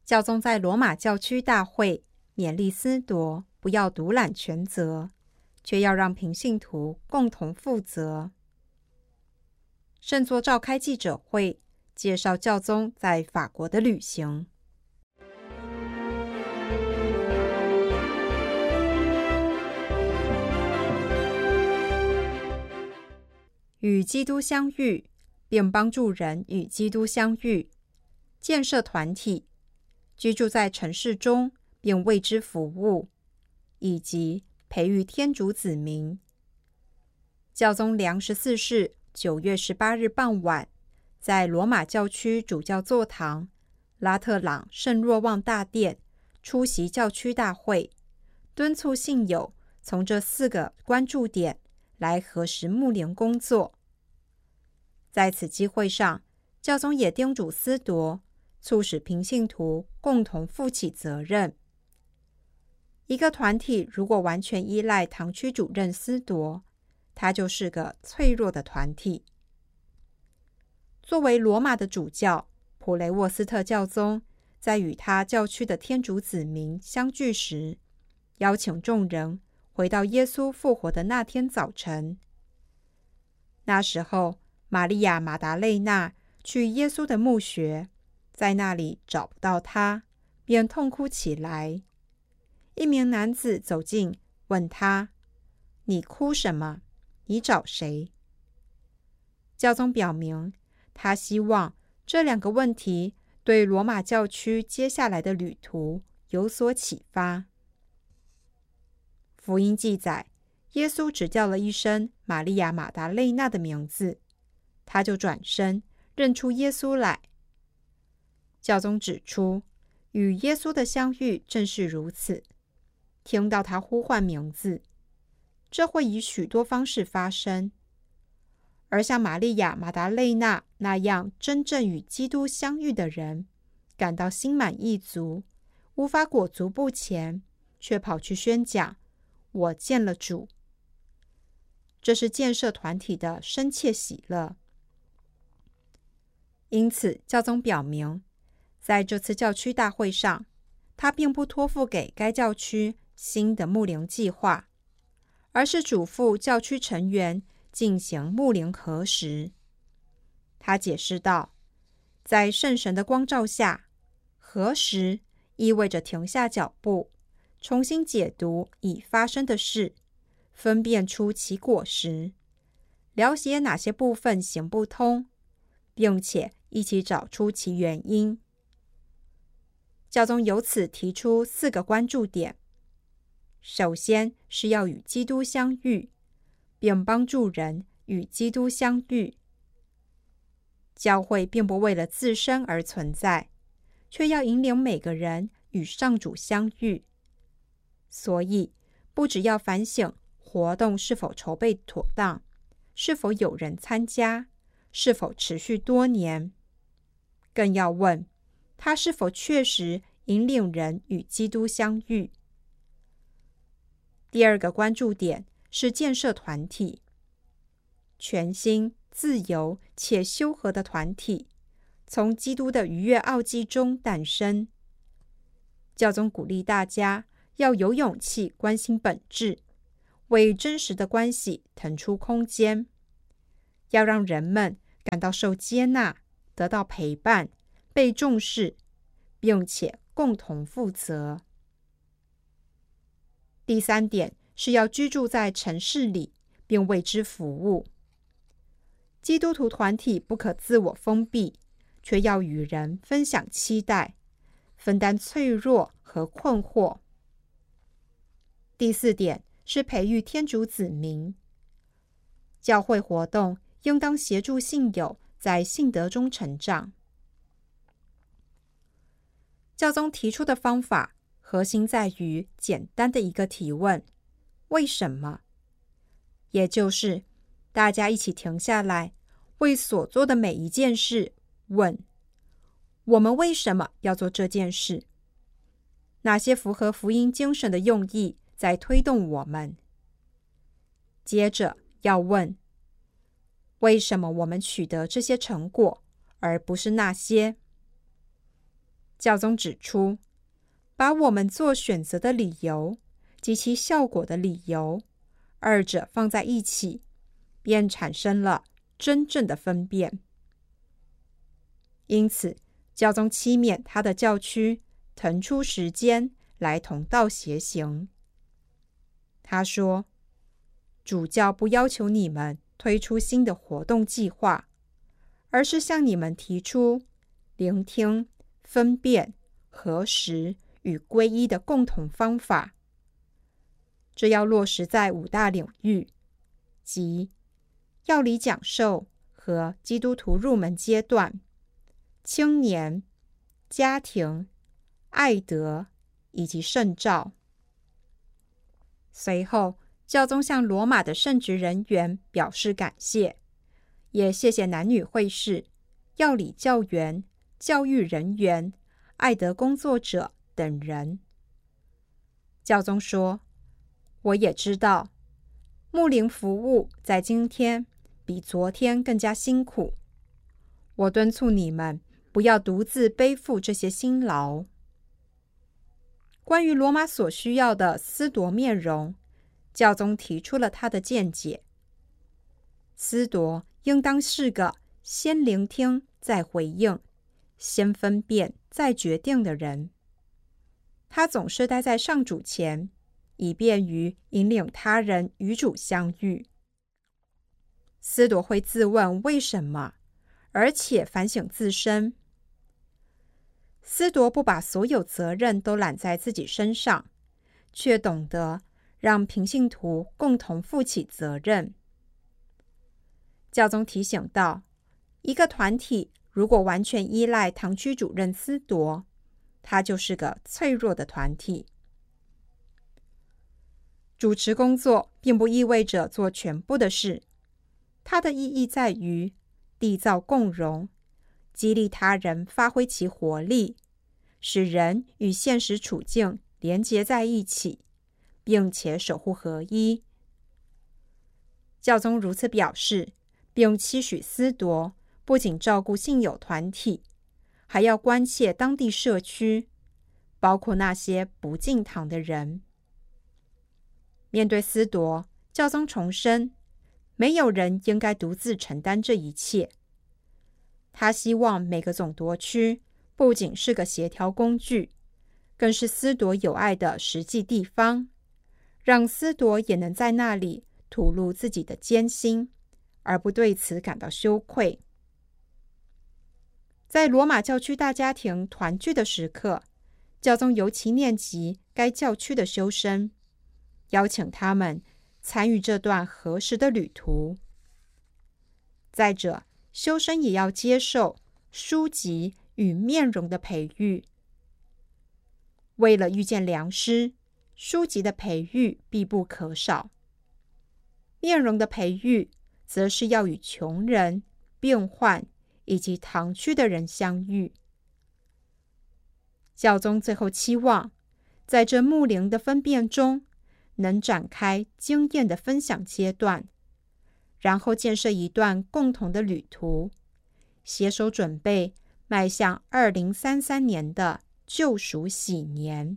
教宗在罗马教区大会勉励司铎不要独揽全责，却要让平信徒共同负责。圣座召开记者会，介绍教宗在法国的旅行。与基督相遇，并帮助人与基督相遇，建设团体，居住在城市中并为之服务，以及培育天主子民。教宗良14世9月18日傍晚，在罗马教区主教座堂拉特朗圣若望大殿出席教区大会，敦促信友从这4个关注点来核实牧灵工作。在此机会上，教宗也叮嘱司铎促使平信徒共同负起责任。一个团体如果完全依赖堂区主任司铎，它就是个脆弱的团体。作为罗马的主教，普雷沃斯特教宗在与他教区的天主子民相聚时，邀请众人回到耶稣复活的那天早晨。那时候，玛利亚马达肋纳去耶稣的墓穴，在那里找不到他，便痛哭起来。一名男子走近，问他：“你哭什么？你找谁？”教宗表明，他希望这2个问题对罗马教区接下来的旅途有所启发。福音记载，耶稣只叫了一声玛利亚马达肋纳的名字，他就转身认出耶稣来。教宗指出，与耶稣的相遇正是如此。听到他呼唤名字，这会以许多方式发生。而像玛利亚马达肋纳那样真正与基督相遇的人，感到心满意足，无法裹足不前，却跑去宣讲：“我见了主。”这是建设团体的深切喜乐。因此，教宗表明，在这次教区大会上，他并不托付给该教区新的牧灵计划，而是嘱咐教区成员进行牧灵核实。他解释道，在圣神的光照下，核实意味着停下脚步，重新解读已发生的事，分辨出其果实，了解哪些部分行不通，并且一起找出其原因。教宗由此提出4个关注点。首先是要与基督相遇，并帮助人与基督相遇。教会并不为了自身而存在，却要引领每个人与上主相遇。所以，不只要反省活动是否筹备妥当，是否有人参加，是否持续多年，更要问他是否确实引领人与基督相遇。第2个关注点是建设团体。全新、自由且修和的团体，从基督的逾越奥迹中诞生。教宗鼓励大家要有勇气关心本质，为真实的关系腾出空间，要让人们感到受接纳，得到陪伴，被重视，并且共同负责。第3点是要居住在城市里，并为之服务。基督徒团体不可自我封闭，却要与人分享期待，分担脆弱和困惑。第4点是培育天主子民。教会活动应当协助信友在信德中成长。教宗提出的方法核心在于简单的一个提问：为什么？也就是大家一起停下来，为所做的每一件事问：我们为什么要做这件事？哪些符合福音精神的用意在推动我们？接着要问：为什么我们取得这些成果，而不是那些？ 教宗指出，把我们做选择的理由及其效果的理由，二者放在一起，便产生了真正的分辨。因此，教宗期勉他的教区腾出时间来同道协行。他说，主教不要求你们推出新的活动计划，而是向你们提出聆听、分辨、核实与皈依的共同方法。这要落实在5大领域，即要理讲授和基督徒入门阶段、青年、家庭、爱德以及圣召。随后，教宗向罗马的圣职人员表示感谢，也谢谢男女会士、要理教员、教育人员、爱德工作者等人。教宗说，我也知道，牧灵服务在今天比昨天更加辛苦。我敦促你们不要独自背负这些辛劳。关于罗马所需要的司铎面容，教宗提出了他的见解。司铎应当是个先聆听再回应，先分辨再决定的人。他总是待在上主前，以便于引领他人与主相遇。司铎会自问为什么，而且反省自身。司铎不把所有责任都揽在自己身上，却懂得让平信徒共同负起责任。教宗提醒道，一个团体如果完全依赖堂区主任司铎，它就是个脆弱的团体。主持工作并不意味着做全部的事，它的意义在于缔造共荣，激励他人发挥其活力，使人与现实处境连结在一起，并且守护合一。教宗如此表示，并期许司铎不仅照顾信友团体，还要关切当地社区，包括那些不进堂的人。面对司铎，教宗重申，没有人应该独自承担这一切。他希望每个总铎区不仅是个协调工具，更是司铎有爱的实际地方，让司铎也能在那里吐露自己的艰辛，而不对此感到羞愧。在罗马教区大家庭团聚的时刻，教宗尤其念及该教区的修身，邀请他们参与这段合时的旅途。再者，修身也要接受书籍与面容的培育。为了遇见良师，书籍的培育必不可少。面容的培育，则是要与穷人、病患以及堂区的人相遇。教宗最后期望，在这牧灵的分辨中，能展开经验的分享阶段，然后建设一段共同的旅途，携手准备迈向2033年的救赎喜年。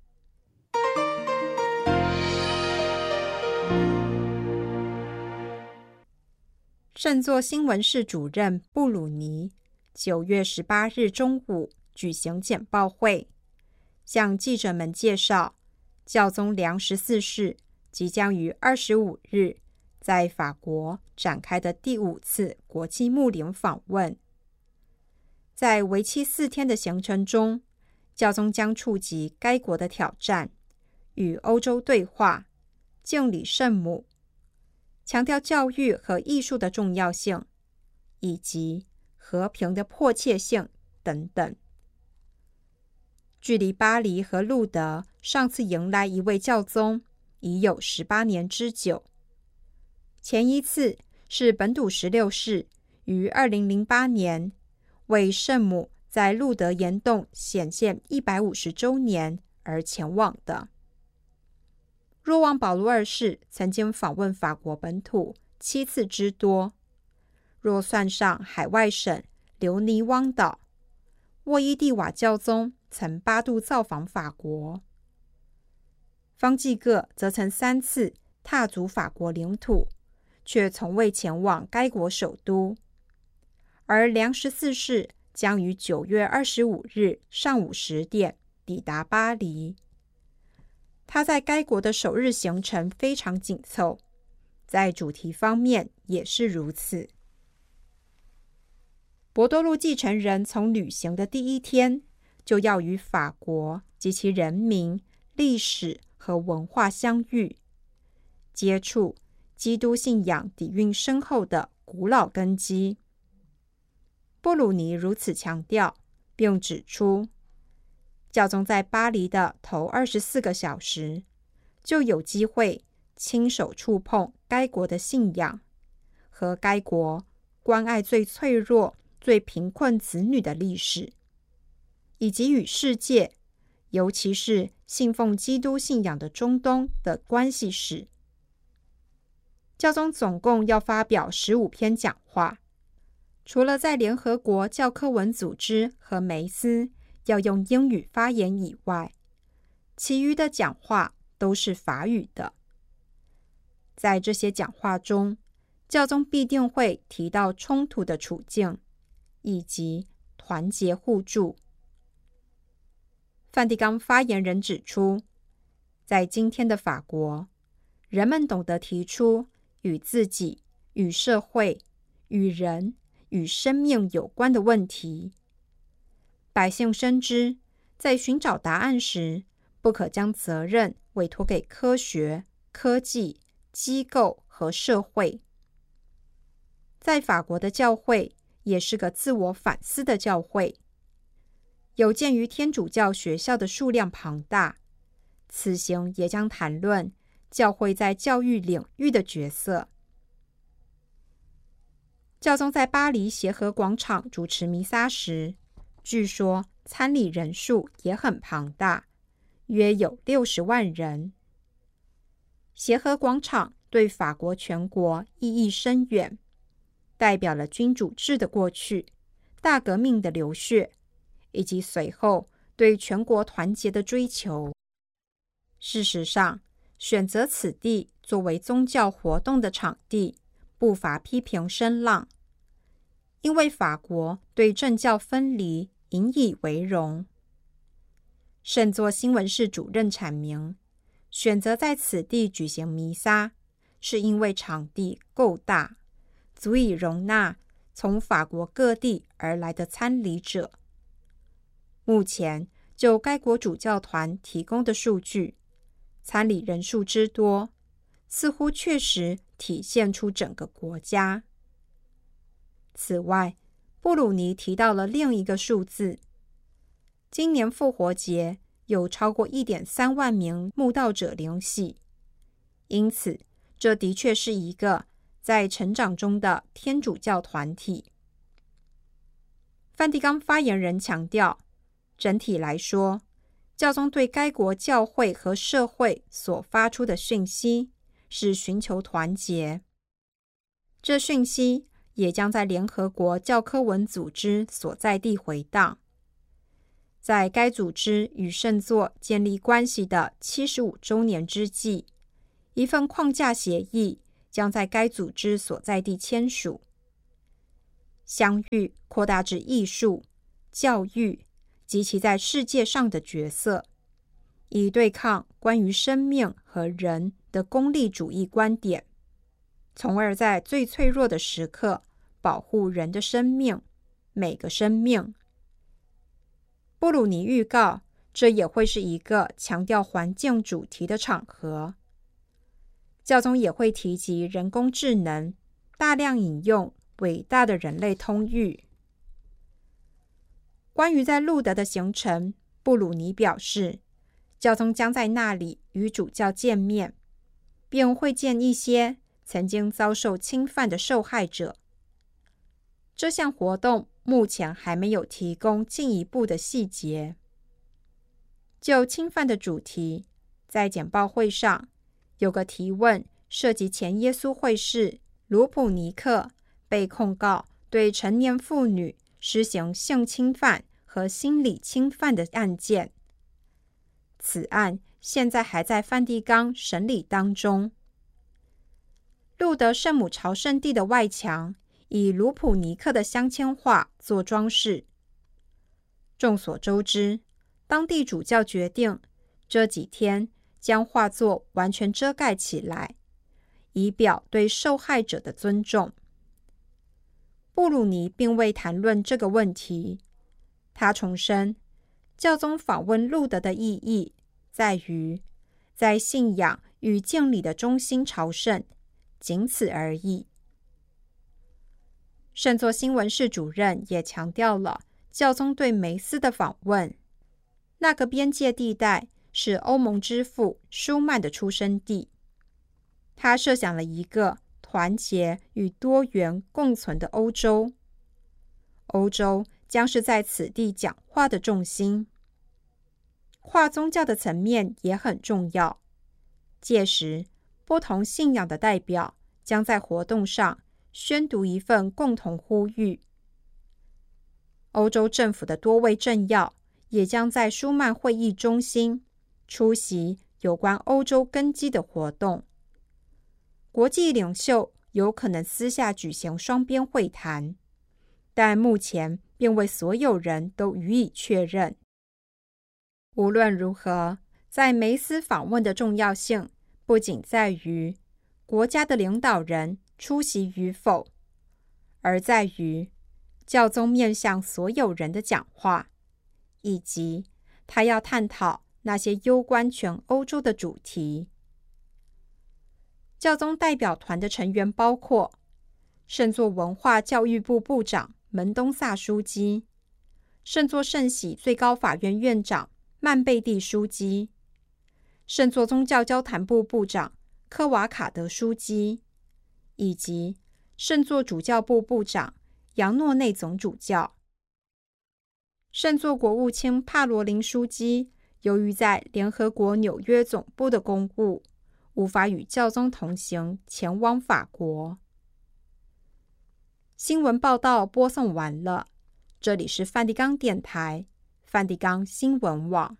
圣座新闻室主任布鲁尼9月18日中午举行简报会，向记者们介绍教宗良14世即将于25日在法国展开的第5次国际牧灵访问。在为期4天的行程中，教宗将触及该国的挑战，与欧洲对话，敬礼圣母，强调教育和艺术的重要性，以及和平的迫切性等等。距离巴黎和路德上次迎来一位教宗已有18年之久，前一次是本笃16世于2008年为圣母在路德岩洞显现150周年而前往的。若望保禄2世曾经访问法国本土7次之多，若算上海外省留尼汪岛， 沃伊蒂瓦教宗曾8度造访法国，方济各则曾3次踏足法国领土，却从未前往该国首都。而良14世将于9月25日上午10点抵达巴黎。他在该国的首日行程非常紧凑，在主题方面也是如此。博多禄继承人从旅行的第1天就要与法国及其人民、历史和文化相遇，接触基督信仰底蕴深厚的古老根基。布鲁尼如此强调，并指出，教宗在巴黎的头24个小时就有机会亲手触碰该国的信仰和该国关爱最脆弱、最贫困子女的历史，以及与世界，尤其是信奉基督信仰的中东的关系史。教宗总共要发表15篇讲话，除了在联合国教科文组织和梅斯要用英语发言以外，其余的讲话都是法语的。在这些讲话中，教宗必定会提到冲突的处境，以及团结互助。梵蒂冈发言人指出，在今天的法国，人们懂得提出与自己、与社会、与人、与生命有关的问题。百姓深知，在寻找答案时，不可将责任委托给科学、科技、机构和社会。在法国的教会也是个自我反思的教会。有鉴于天主教学校的数量庞大，此行也将谈论教会在教育领域的角色。教宗在巴黎协和广场主持弥撒时，据说参礼人数也很庞大，约有60万人。协和广场对法国全国意义深远，代表了君主制的过去、大革命的流血，以及随后对全国团结的追求。事实上，选择此地作为宗教活动的场地，不乏批评声浪，因为法国对政教分离引以为荣。圣座新闻室主任阐明，选择在此地举行弥撒，是因为场地够大，足以容纳从法国各地而来的参礼者。目前就该国主教团提供的数据，参礼人数之多，似乎确实体现出整个国家。此外，布鲁尼提到了另一个数字，今年复活节有超过 1.3 万名慕道者领洗，因此这的确是一个在成长中的天主教团体。梵蒂冈发言人强调，整体来说，教宗对该国教会和社会所发出的讯息是寻求团结，这讯息也将在联合国教科文组织所在地回荡。在该组织与圣座建立关系的75周年之际，一份框架协议将在该组织所在地签署。相遇扩大至艺术、教育及其在世界上的角色，以对抗关于生命和人的功利主义观点，从而在最脆弱的时刻保护人的生命，每个生命。布鲁尼预告，这也会是一个强调环境主题的场合。教宗也会提及人工智能，大量引用伟大的人类通谕。关于在路德的行程，布鲁尼表示，教宗将在那里与主教见面，并会见一些曾经遭受侵犯的受害者。这项活动目前还没有提供进一步的细节。就侵犯的主题，在简报会上有个提问涉及前耶稣会士卢普尼克被控告对成年妇女施行性侵犯和心理侵犯的案件。此案现在还在梵蒂冈审理当中。路德圣母朝圣地的外墙以卢普尼克的镶嵌画做装饰。众所周知，当地主教决定这几天将画作完全遮盖起来，以表对受害者的尊重。布鲁尼并未谈论这个问题，他重申，教宗访问路德的意义在于在信仰与敬礼的中心朝圣，仅此而已。圣座新闻室主任也强调了教宗对梅斯的访问。那个边界地带是欧盟之父舒曼的出生地，他设想了一个团结与多元共存的欧洲。欧洲将是在此地讲话的重心。跨宗教的层面也很重要，届时不同信仰的代表将在活动上宣读一份共同呼吁。欧洲政府的多位政要也将在舒曼会议中心出席有关欧洲根基的活动。国际领袖有可能私下举行双边会谈，但目前并未所有人都予以确认。无论如何，在梅斯访问的重要性不仅在于国家的领导人出席与否，而在于教宗面向所有人的讲话，以及他要探讨那些攸关全欧洲的主题。教宗代表团的成员包括圣座文化教育部部长门东萨枢机、圣座圣喜最高法院院长曼贝蒂枢机、圣座宗教交谈部部长科瓦卡德枢机，以及圣座主教部部长扬诺内总主教。圣座国务卿帕罗林枢机由于在联合国纽约总部的公务，无法与教宗同行前往法国。新闻报道播送完了，这里是梵蒂冈电台，梵蒂冈新闻网。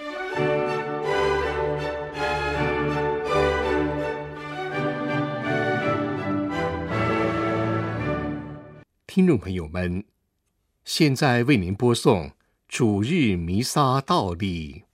听众朋友们，现在为您播送主日弥撒道理。